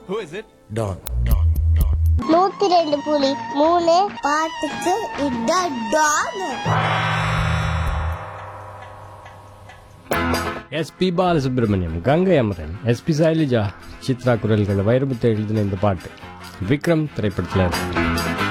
Who is it? Don. 102.3 பாட்டுக்கு இதான் Don. SP Balasubramaniam, Ganga Amaran, SP Shailaja, Chitra குரல்கள் வைரமுத்து எழுதின இந்த பாட்டு விக்ரம் திரைப்படத்தில் இருக்கு.